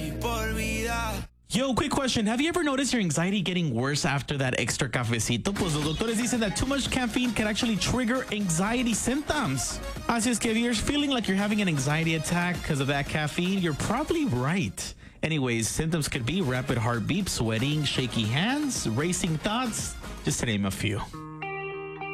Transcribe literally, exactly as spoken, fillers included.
Yo, quick question. Have you ever noticed your anxiety getting worse after that extra cafecito? Pues los doctores dicen that too much caffeine can actually trigger anxiety symptoms. Así es que if you're feeling like you're having an anxiety attack because of that caffeine, you're probably right. Anyways, symptoms could be rapid heartbeat, sweating, shaky hands, racing thoughts, just to name a few.